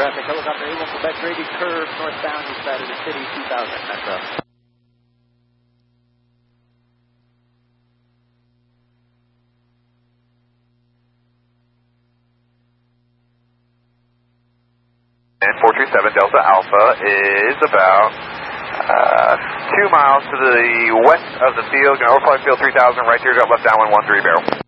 traffic, helicopter A1 Quebec, grading curve northbound east side of the city, 2000 Metro. And 437 Delta Alpha is about 2 miles to the west of the field. Going to overflight field 3000, right there, got left downwind 13 barrel.